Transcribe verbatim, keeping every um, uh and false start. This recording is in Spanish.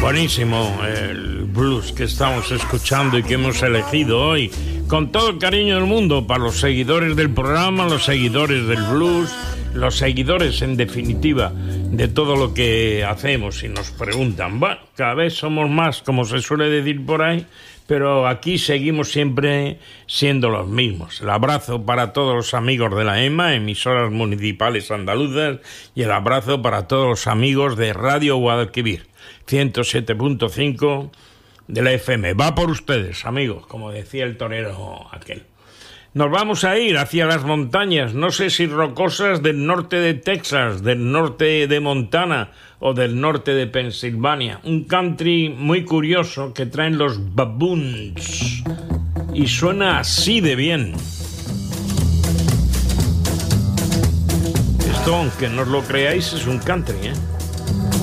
Buenísimo el blues que estamos escuchando y que hemos elegido hoy, con todo el cariño del mundo, para los seguidores del programa, los seguidores del blues, los seguidores, en definitiva, de todo lo que hacemos. Y nos preguntan, bueno, cada vez somos más, como se suele decir por ahí, pero aquí seguimos siempre siendo los mismos. El abrazo para todos los amigos de la E M A, emisoras municipales andaluzas, y el abrazo para todos los amigos de Radio Guadalquivir, ciento siete punto cinco de la F M. Va por ustedes, amigos, como decía el torero aquel. Nos vamos a ir hacia las montañas, no sé si rocosas, del norte de Texas, del norte de Montana o del norte de Pensilvania. Un country muy curioso que traen los Baboons y suena así de bien. Esto, aunque no os lo creáis, es un country, ¿eh?